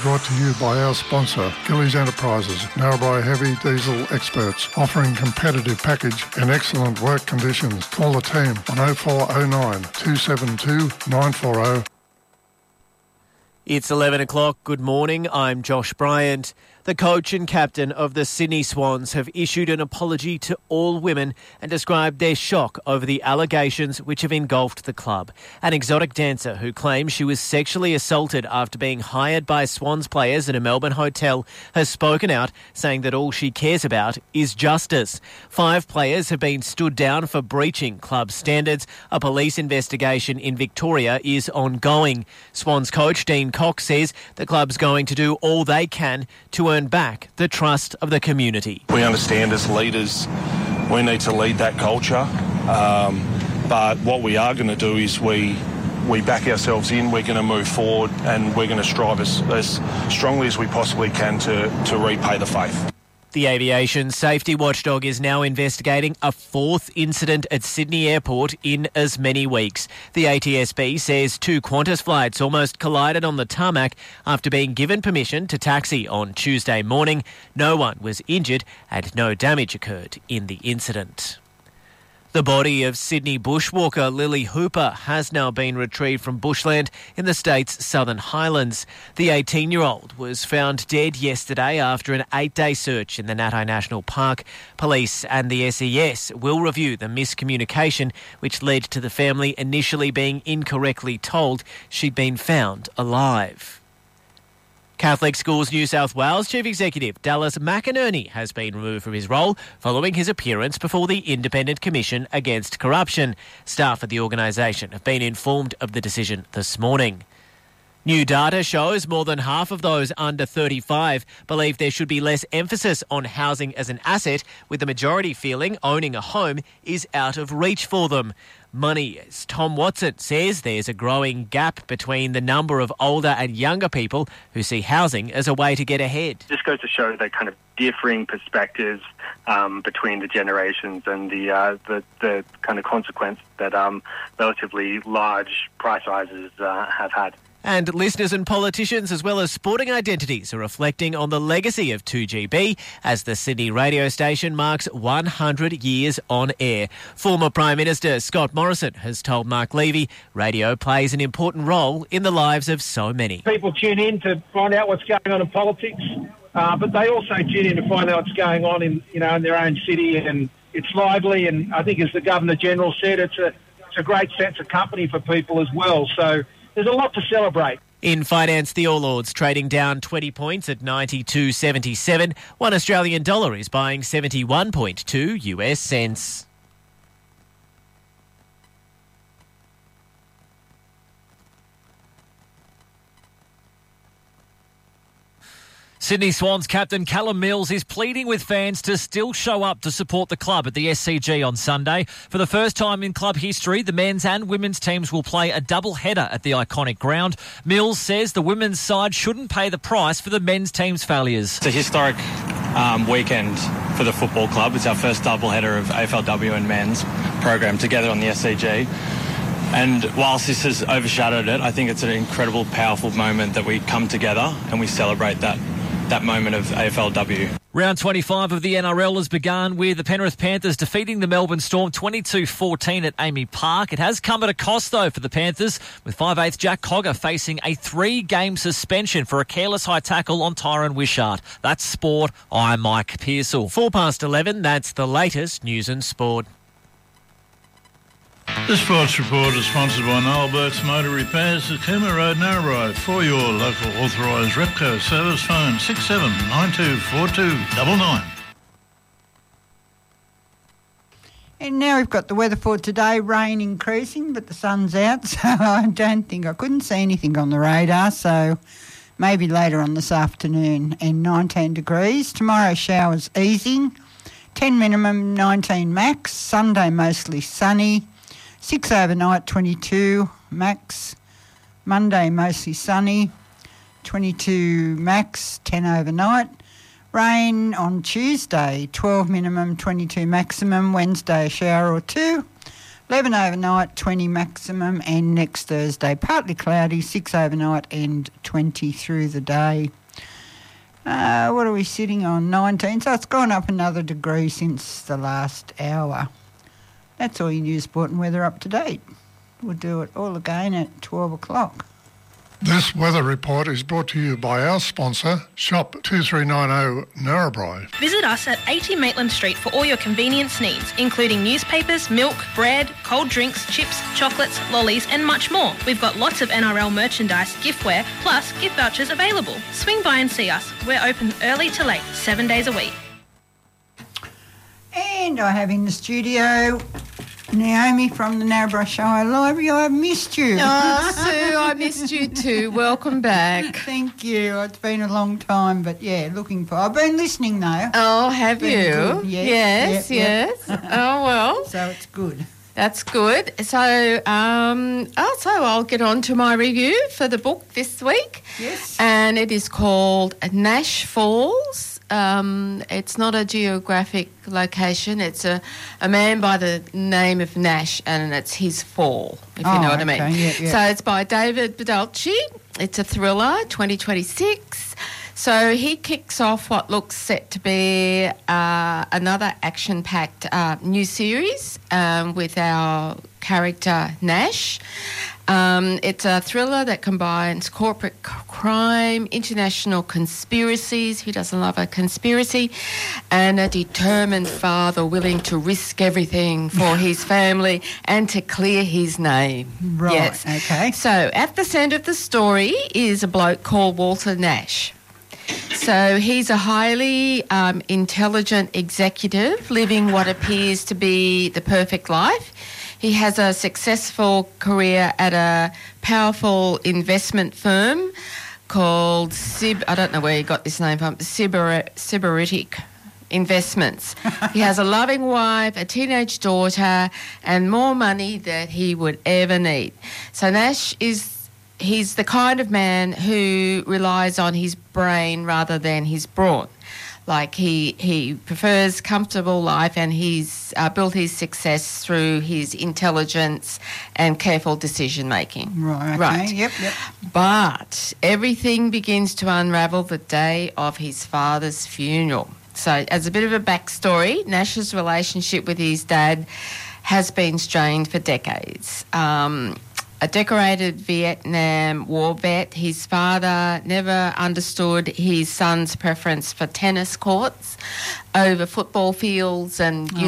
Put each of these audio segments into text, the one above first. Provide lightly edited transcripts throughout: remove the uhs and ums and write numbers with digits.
brought to you by our sponsor, Gillies Enterprises, Narrabri Heavy Diesel Experts, offering competitive package and excellent work conditions. Call the team on 0409 272 940. It's 11 o'clock. Good morning. I'm Josh Bryant. The coach and captain of the Sydney Swans have issued an apology to all women and described their shock over the allegations which have engulfed the club. An exotic dancer who claims she was sexually assaulted after being hired by Swans players at a Melbourne hotel has spoken out, saying that all she cares about is justice. 5 players have been stood down for breaching club standards. A police investigation in Victoria is ongoing. Swans coach Dean Cox says the club's going to do all they can to earn back the trust of the community. We understand as leaders we need to lead that culture, but what we are going to do is we back ourselves in, we're going to move forward and we're going to strive as strongly as we possibly can to repay the faith. The aviation safety watchdog is now investigating a 4th incident at Sydney Airport in as many weeks. The ATSB says 2 Qantas flights almost collided on the tarmac after being given permission to taxi on Tuesday morning. No one was injured and no damage occurred in the incident. The body of Sydney bushwalker Lily Hooper has now been retrieved from bushland in the state's Southern Highlands. The 18-year-old was found dead yesterday after an 8-day search in the Natai National Park. Police and the SES will review the miscommunication which led to the family initially being incorrectly told she'd been found alive. Catholic Schools New South Wales Chief Executive Dallas McInerney has been removed from his role following his appearance before the Independent Commission Against Corruption. Staff at the organisation have been informed of the decision this morning. New data shows more than half of those under 35 believe there should be less emphasis on housing as an asset, with the majority feeling owning a home is out of reach for them. Money's Tom Watson says there's a growing gap between the number of older and younger people who see housing as a way to get ahead. This goes to show the kind of differing perspectives between the generations and the kind of consequence that relatively large price rises have had. And listeners and politicians, as well as sporting identities, are reflecting on the legacy of 2GB as the Sydney radio station marks 100 years on air. Former Prime Minister Scott Morrison has told Mark Levy radio plays an important role in the lives of so many. People tune in to find out what's going on in politics, but they also tune in to find out what's going on in their own city, and it's lively. And I think, as the Governor-General said, it's a great sense of company for people as well. So there's a lot to celebrate. In finance, the All Ords trading down 20 points at 92.77. One Australian dollar is buying 71.2 US cents. Sydney Swans captain Callum Mills is pleading with fans to still show up to support the club at the SCG on Sunday. For the first time in club history, the men's and women's teams will play a double header at the iconic ground. Mills says the women's side shouldn't pay the price for the men's team's failures. It's a historic weekend for the football club. It's our first double header of AFLW and men's program together on the SCG. And whilst this has overshadowed it, I think it's an incredible, powerful moment that we come together and we celebrate that moment of AFLW. Round 25 of the NRL has begun with the Penrith Panthers defeating the Melbourne Storm 22-14 at Amy Park. It has come at a cost, though, for the Panthers, with 5/8 Jack Cogger facing a 3-game suspension for a careless high tackle on Tyron Wishart. That's sport. I'm Mike Pearsall. 11, that's the latest news and sport. The Sports Report is sponsored by Noel Burke's Motor Repairs at Cooma Road, Narrabri. For your local authorised Repco service, phone 67924299. And now we've got the weather for today. Rain increasing, but the sun's out, so I couldn't see anything on the radar, so maybe later on this afternoon. And 19 degrees. Tomorrow showers easing. 10 minimum, 19 max. Sunday mostly sunny. 6 overnight, 22 max. Monday mostly sunny, 22 max, 10 overnight. Rain on Tuesday, 12 minimum, 22 maximum. Wednesday a shower or two. 11 overnight, 20 maximum, and next Thursday partly cloudy, 6 overnight and 20 through the day. What are we sitting on? 19, so it's gone up another degree since the last hour. That's all your news, sport and weather up to date. We'll do it all again at 12 o'clock. This weather report is brought to you by our sponsor, Shop 2390 Narrabri. Visit us at 80 Maitland Street for all your convenience needs, including newspapers, milk, bread, cold drinks, chips, chocolates, lollies and much more. We've got lots of NRL merchandise, giftware, plus gift vouchers available. Swing by and see us. We're open early to late, 7 days a week. And I have in the studio Naomi from the Narrabri Shire Library. I've missed you. Oh, Sue, I missed you too. Welcome back. Thank you. It's been a long time, but yeah, I've been listening though. Oh, have you? Good. Yes. Oh, well. So it's good. That's good. So, I'll get on to my review for the book this week. Yes. And it is called Nash Falls. It's not a geographic location. It's a man by the name of Nash, and it's his fall, if you know what I mean. Yeah. So it's by David Badalci. It's a thriller, 2026. So he kicks off what looks set to be another action-packed new series with our character Nash. It's a thriller that combines corporate crime, international conspiracies, who doesn't love a conspiracy, and a determined father willing to risk everything for his family and to clear his name. Right, yes. okay. So at the centre of the story is a bloke called Walter Nash. So he's a highly intelligent executive living what appears to be the perfect life. He has a successful career at a powerful investment firm called I don't know where he got this name from, Sybaritic Investments. He has a loving wife, a teenage daughter, and more money than he would ever need. So Nash he's the kind of man who relies on his brain rather than his brawn. Like he prefers comfortable life, and he's built his success through his intelligence and careful decision making. Right. Okay. Yep. But everything begins to unravel the day of his father's funeral. So, as a bit of a backstory, Nash's relationship with his dad has been strained for decades. A decorated Vietnam War vet, his father never understood his son's preference for tennis courts over football fields and, the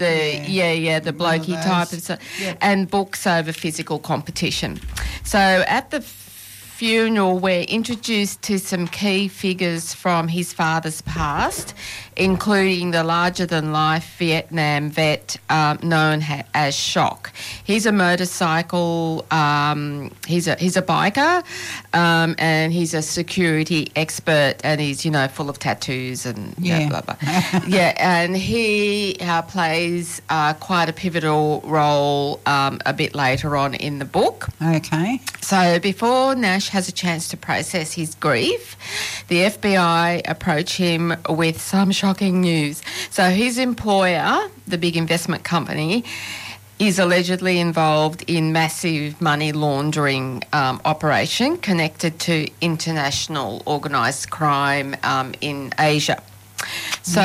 blokey type of stuff, and books over physical competition. So at the funeral, we're introduced to some key figures from his father's past, including the larger-than-life Vietnam vet known as Shock. He's a motorcycle, he's a biker, and he's a security expert, and he's, full of tattoos and blah, blah. And he plays quite a pivotal role a bit later on in the book. Okay. So before Nash has a chance to process his grief, the FBI approach him with some shocking news. So his employer, the big investment company, is allegedly involved in massive money laundering operation connected to international organised crime in Asia. So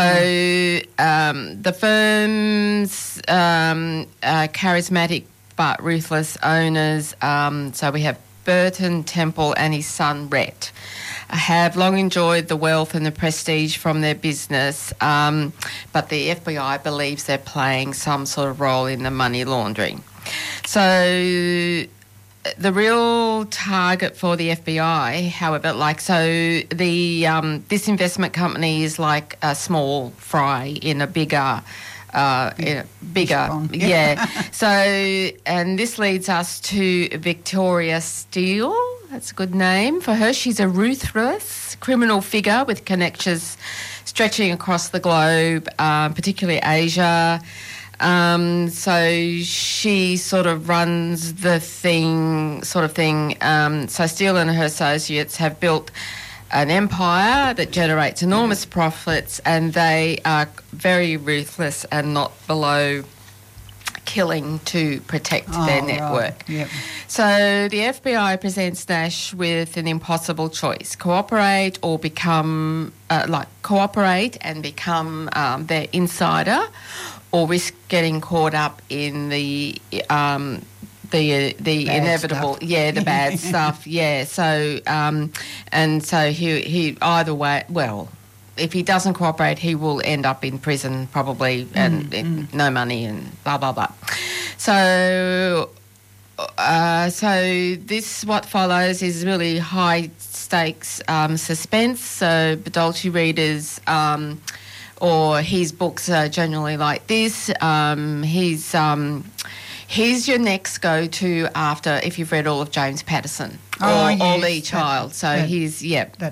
the firm's charismatic but ruthless owners, so we have Burton Temple and his son Rhett, have long enjoyed the wealth and the prestige from their business, but the FBI believes they're playing some sort of role in the money laundering. So the real target for the FBI, however, this investment company is like a small fry in a bigger. So, and this leads us to Victoria Steele. That's a good name for her. She's a ruthless criminal figure with connections stretching across the globe, particularly Asia. So she sort of runs the thing. So Steele and her associates have built an empire that generates enormous profits, and they are very ruthless and not below killing to protect their network. Yep. So the FBI presents Nash with an impossible choice: cooperate or become cooperate and become their insider, or risk getting caught up in the inevitable, stuff. the bad stuff, So and so he either way, well, if he doesn't cooperate, he will end up in prison probably, and no money and blah blah blah. So this, what follows, is really high stakes suspense. So Badolchi readers or his books are generally like this. He's your next go-to after, if you've read all of James Patterson or Lee Child. So he's,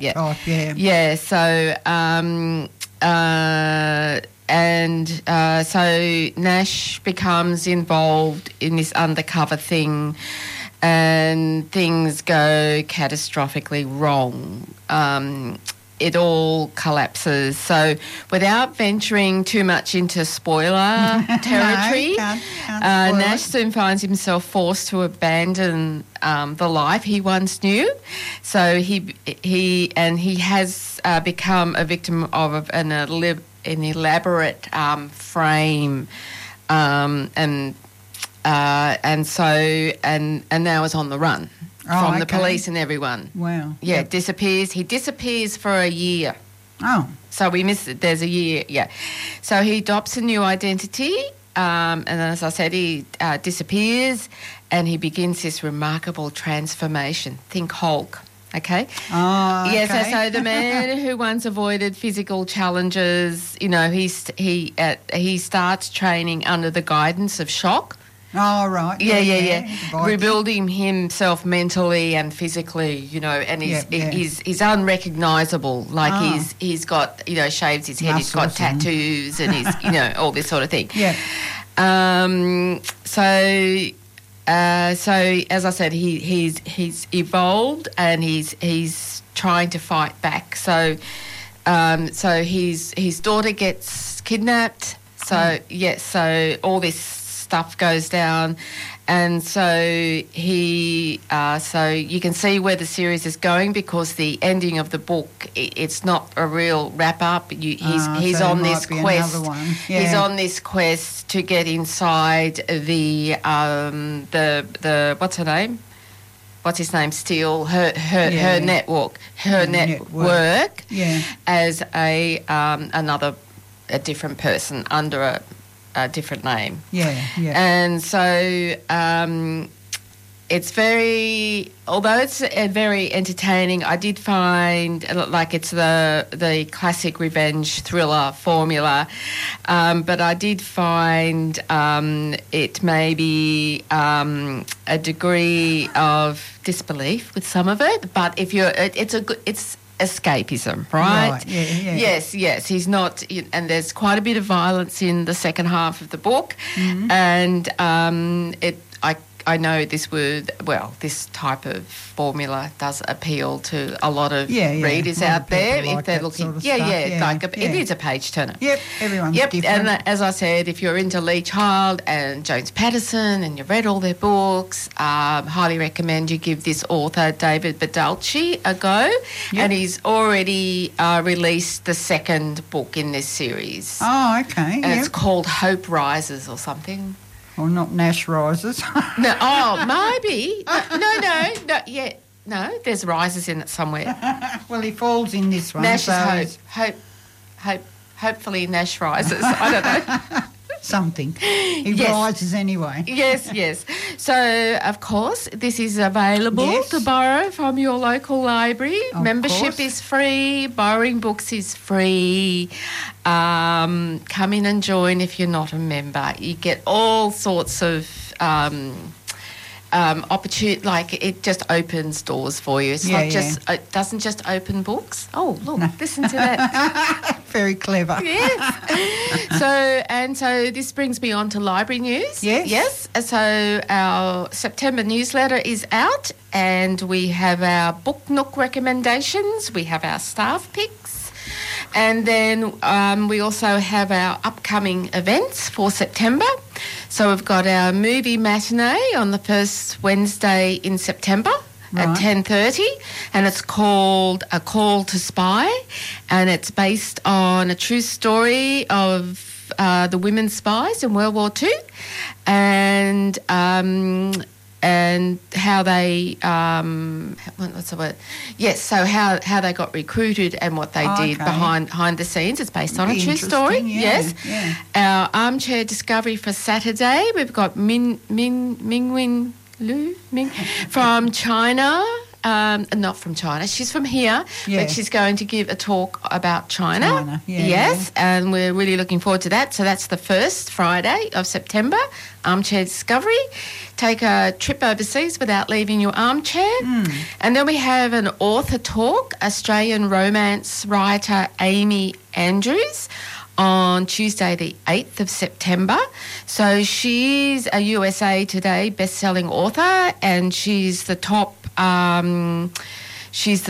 so Nash becomes involved in this undercover thing, and things go catastrophically wrong. It all collapses. So without venturing too much into spoiler territory, can't Nash soon finds himself forced to abandon the life he once knew. So he has become a victim of an elaborate frame, and now is on the run. From the police and everyone. Wow. Yeah, disappears. He disappears for a year. Oh. So we missed it. There's a year, yeah. So he adopts a new identity, and as I said, he disappears, and he begins this remarkable transformation. Think Hulk, okay? Oh, okay. Yes, so the man who once avoided physical challenges, he starts training under the guidance of Shock. Oh, right. Yeah. Rebuilding himself mentally and physically, and he's unrecognisable. Like he's got, shaves his head, muscles, he's got tattoos and he's, all this sort of thing. Yeah. So as I said, he's evolved and he's trying to fight back. So his daughter gets kidnapped. So all this stuff goes down, and so you can see where the series is going, because the ending of the book, it's not a real wrap up. He's on this quest. Yeah. He's on this quest to get inside the what's her name? What's his name? Steele her network Yeah. as a different person under a different name. Yeah. And so it's although it's very entertaining, I did find like it's the classic revenge thriller formula, but I did find it maybe a degree of disbelief with some of it. But if it's escapism, right? Yeah. Yes. He's not, and there's quite a bit of violence in the second half of the book, and I know this type of formula does appeal to a lot of readers out there if they're looking. It is a page turner. Yep, everyone's different. And as I said, if you're into Lee Child and James Patterson and you've read all their books, highly recommend you give this author David Badolchi a go. Yep. And he's already released the second book in this series. Oh, okay. And it's called Hope Rises or something. Or not Nash Rises. Maybe. No, yeah. No, there's rises in it somewhere. Well, he falls in this one. Nash's hopefully Nash rises. I don't know. Something. He rises anyway. Yes. So, of course, this is available to borrow from your local library. Membership is free. Borrowing books is free. Come in and join if you're not a member. You get all sorts of opportunity. Like, it just opens doors for you. It's not just it doesn't just open books. Oh, look, listen to that. Very clever. Yes. So this brings me on to library news. Yes. So our September newsletter is out, and we have our Book Nook recommendations. We have our staff picks. And then we also have our upcoming events for September. So we've got our movie matinee on the first Wednesday in September. At 10:30, and it's called A Call to Spy, and it's based on a true story of the women spies in World War II, and how they what's the word? Yes, so how they got recruited and what they did behind the scenes. It's based on a true story. Yeah, yes. Yeah. Our armchair discovery for Saturday, we've got Mingwen Lu Ming from China. Not from China. She's from here, but she's going to give a talk about China. Yes, and we're really looking forward to that. So that's the first Friday of September, Armchair Discovery. Take a trip overseas without leaving your armchair. And then we have an author talk, Australian romance writer Amy Andrews, on Tuesday the 8th of September. So she's a USA Today best-selling author, and she's the top she's the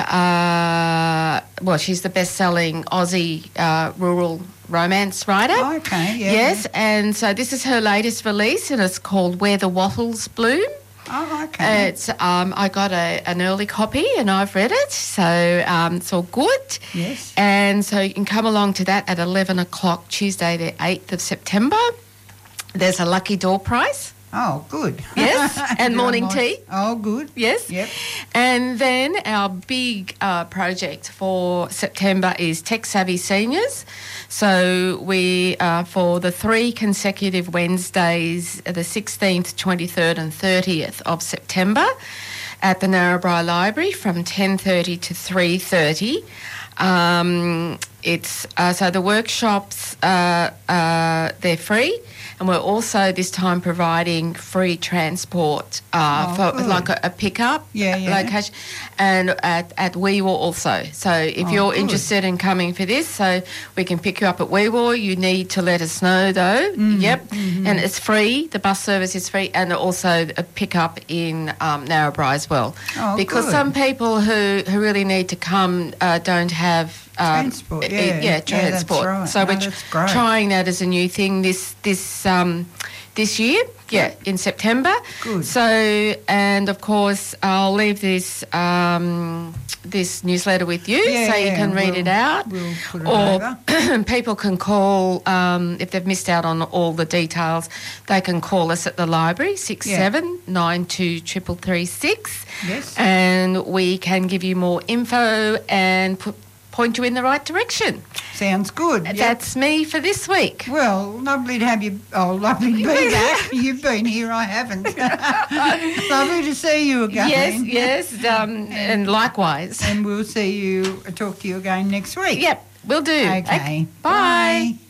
best-selling Aussie rural romance writer. Yes, and so this is her latest release, and it's called Where the Wattles Bloom. It's I got an early copy and I've read it, so it's all good. Yes. And so you can come along to that at 11 o'clock Tuesday the 8th of September. There's a lucky door prize. Oh, good. Yes, and morning tea. Oh, good. Yes. Yep. And then our big project for September is Tech Savvy Seniors. So we, for the 3 consecutive Wednesdays, the 16th, 23rd and 30th of September at the Narrabri Library from 10:30 to 3:30. So the workshops, they're free. And we're also this time providing free transport for like a pickup location, and at Wee Waa also. So if you're interested in coming for this, so we can pick you up at Wee Waa. You need to let us know though. And it's free. The bus service is free, and also a pickup in Narrabri as well. Because some people who really need to come don't have transport. Transport. That's right. So we're trying that as a new thing this year. In September. Good. So, and of course, I'll leave this this newsletter with you, so you can read it out. We'll put it over. People can call if they've missed out on all the details. They can call us at the library 6792 3336. Yes. And we can give you more info and point you in the right direction. Sounds good. That's me for this week. Well, lovely to have you. Oh, lovely to be back. You've been here, I haven't. Lovely to see you again. Yes, and likewise. And we'll talk to you again next week. Yep, we'll do. Okay. Bye.